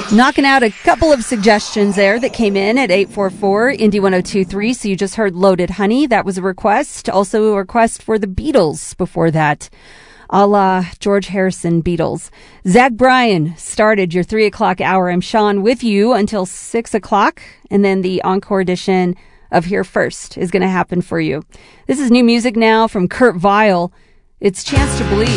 Knocking out a couple of suggestions there that came in at 844 Indy 1023. So you just heard Loaded Honey. That was a request. Also a request for the Beatles before that, a la George Harrison Beatles. Zach Bryan started your 3 o'clock hour. I'm Sean with you until 6 o'clock. And then the encore edition of Here First is going to happen for you. This is new music now from Kurt Vile. It's Chance to Believe.